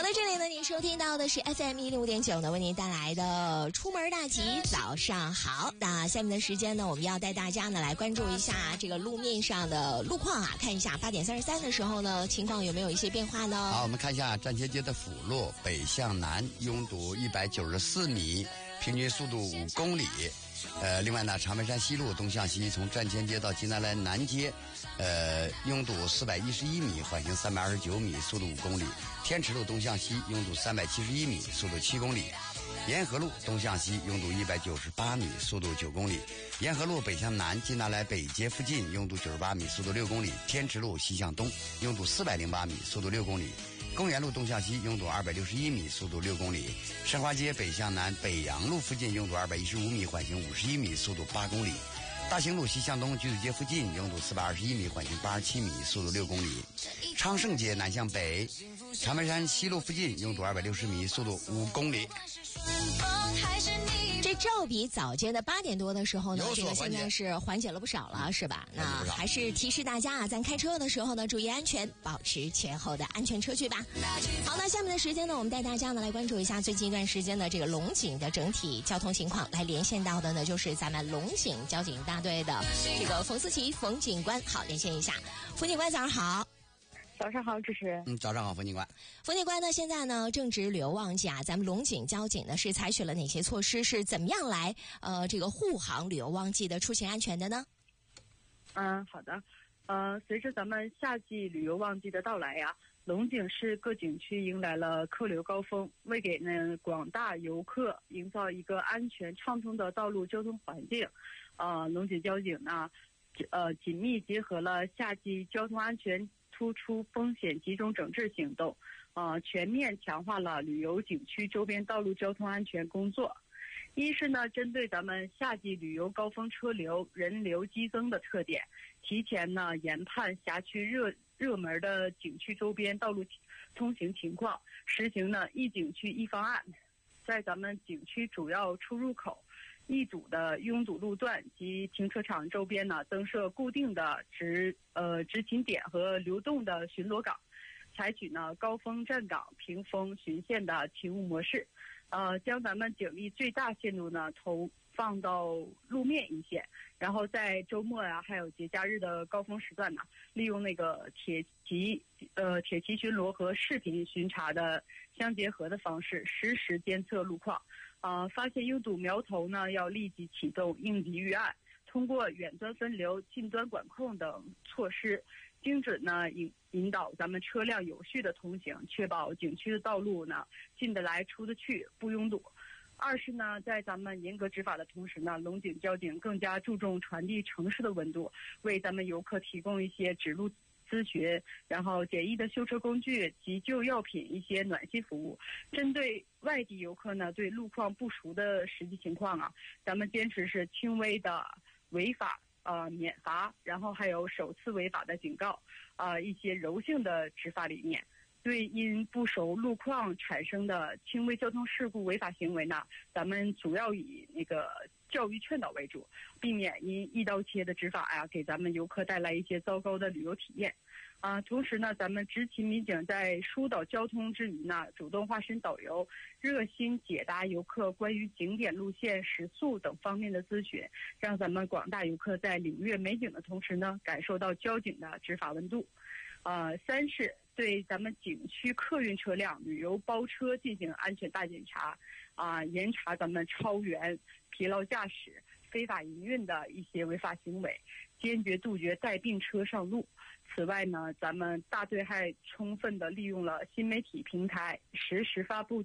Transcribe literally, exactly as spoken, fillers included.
在这里呢，您收听到的是 F M 一零五点九呢，为您带来的出门大吉，早上好。那下面的时间呢，我们要带大家呢来关注一下这个路面上的路况啊，看一下八点三十三的时候呢，情况有没有一些变化呢？ 好，我们看一下站前街的辅路北向南拥堵一百九十四米，平均速度五公里。呃，另外呢，长白山西路东向西从站前街到金南来南街，呃，拥堵四百一十一米，缓行三百二十九米，速度五公里。天池路东向西拥堵三百七十一米，速度七公里。沿河路东向西拥堵一百九十八米，速度九公里。沿河路北向南金南来北街附近拥堵九十八米，速度六公里。天池路西向东拥堵四百零八米，速度六公里。公园路东向西拥堵二百六十一米，速度六公里。申花街北向南北阳路附近拥堵二百一十五米，缓行五十一米，速度八公里。大兴路西向东橘子街附近拥堵四百二十一米，缓行八十七米，速度六公里。昌盛街南向北长白山西路附近拥堵二百六十米，速度五公里。 这照比早间的八点多的时候呢，这个现在是缓解了不少了，是吧？那还是提示大家啊，咱开车的时候呢，注意安全，保持前后的安全车距吧。好，那下面的时间呢，我们带大家呢来关注一下最近一段时间的这个龙井的整体交通情况。来连线到的呢，就是咱们龙井交警大队的这个冯思琪冯警官。好，连线一下，冯警官早上好。 早上好，主持人。 嗯，早上好，冯警官。 冯警官呢，现在呢正值旅游旺季啊，咱们龙井交警呢是采取了哪些措施？是怎么样来呃这个护航旅游旺季的出行安全的呢？ 嗯，好的。呃，随着咱们夏季旅游旺季的到来呀，龙井市各景区迎来了客流高峰，为给呢广大游客营造一个安全畅通的道路交通环境，呃，龙井交警呢，呃，紧密结合了夏季交通安全突出风险集中整治行动，呃，全面强化了旅游景区周边道路交通安全工作。一是呢，针对咱们夏季旅游高峰车流、人流激增的特点，提前呢研判辖区热热门的景区周边道路通行情况，实行呢一景区一方案，在咱们景区主要出入口、易堵的拥堵路段及停车场周边呢，增设固定的执呃执勤点和流动的巡逻岗，采取呢高峰站岗、屏风巡线的勤务模式，呃，将咱们警力最大限度呢投放到路面一线，然后在周末啊还有节假日的高峰时段呢，利用那个铁骑呃铁骑巡逻和视频巡查的相结合的方式，实时监测路况。呃，发现拥堵苗头呢，要立即启动应急预案，通过远端分流、近端管控等措施，精准呢引引导咱们车辆有序的通行，确保景区的道路呢进得来、出得去，不拥堵。二是呢，在咱们严格执法的同时呢，龙井交警更加注重传递城市的温度，为咱们游客提供一些指路咨询，然后简易的修车工具、急救药品一些暖心服务。针对外地游客呢，对路况不熟的实际情况啊，咱们坚持是轻微的违法呃免罚，然后还有首次违法的警告，啊、呃、一些柔性的执法理念。对因不熟路况产生的轻微交通事故违法行为呢，咱们主要以那个教育劝导为主，避免因一刀切的执法呀、啊，给咱们游客带来一些糟糕的旅游体验。啊，同时呢，咱们执勤民警在疏导交通之余呢，主动化身导游，热心解答游客关于景点路线、食宿等方面的咨询，让咱们广大游客在领略美景的同时呢，感受到交警的执法温度。呃，三是对咱们景区客运车辆、旅游包车进行安全大检查，啊，严查咱们超员、疲劳驾驶、非法营运的一些违法行为，坚决杜绝带病车上路。此外呢，咱们大队还充分的利用了新媒体平台，实时发布